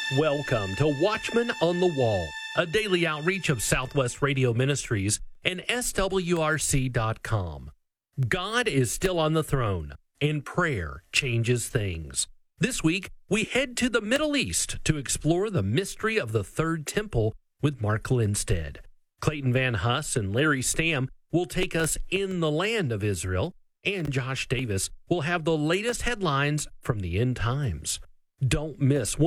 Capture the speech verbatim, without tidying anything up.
Welcome to Watchman on the Wall, a daily outreach of Southwest Radio Ministries and S W R C dot com. God is still on the throne, and prayer changes things. This week, we head to the Middle East to explore the mystery of the Third Temple with Mark Lindstead. Clayton Van Huss and Larry Stamm will take us in the land of Israel, and Josh Davis will have the latest headlines from the end times. Don't miss one